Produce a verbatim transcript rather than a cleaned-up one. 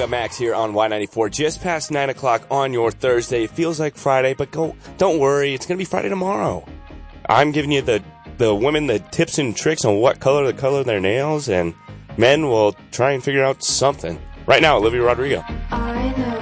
Florida, Max here on Y ninety-four. Just past nine o'clock on your Thursday. It feels like Friday, but go, don't worry. It's going to be Friday tomorrow. I'm giving you the, the women the tips and tricks on what color to color their nails, and men will try and figure out something. Right now, Olivia Rodrigo. I know